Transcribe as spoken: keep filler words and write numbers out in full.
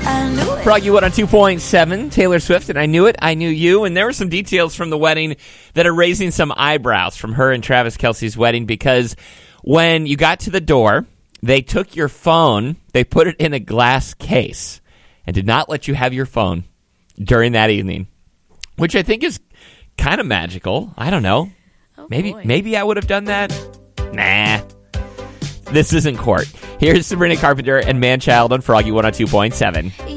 I knew it. Froggy one on two point seven, Taylor Swift, and I Knew It, I Knew You. And there were some details from the wedding that are raising some eyebrows from her and Travis Kelce's wedding, because when you got to the door, they took your phone, they put it in a glass case, and did not let you have your phone during that evening, which I think is kind of magical. I don't know. Oh, maybe boy. maybe I would have done that. Nah. This isn't court. Here's Sabrina Carpenter and Manchild on Froggy one oh two point seven.